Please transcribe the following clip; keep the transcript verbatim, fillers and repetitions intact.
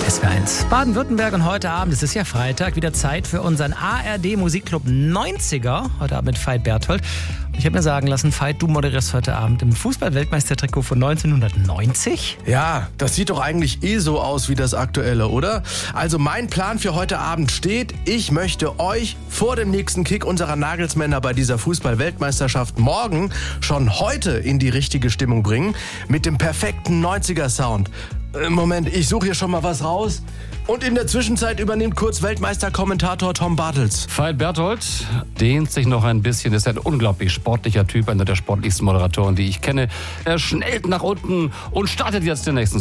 S W R eins Baden-Württemberg und heute Abend, es ist ja Freitag, wieder Zeit für unseren A R D Musikclub neunziger. Heute Abend mit Veit Berthold. Und ich habe mir sagen lassen, Veit, du moderierst heute Abend im Fußball-Weltmeistertrikot von neunzehnhundertneunzig. Ja, das sieht doch eigentlich eh so aus wie das aktuelle, oder? Also mein Plan für heute Abend steht, ich möchte euch vor dem nächsten Kick unserer Nagelsmänner bei dieser Fußball-Weltmeisterschaft morgen schon heute in die richtige Stimmung bringen mit dem perfekten neunziger-Sound. Moment, ich suche hier schon mal was raus. Und in der Zwischenzeit übernimmt kurz Weltmeister-Kommentator Tom Bartels. Veit Berthold dehnt sich noch ein bisschen. Ist ein unglaublich sportlicher Typ, einer der sportlichsten Moderatoren, die ich kenne. Er schnellt nach unten und startet jetzt den nächsten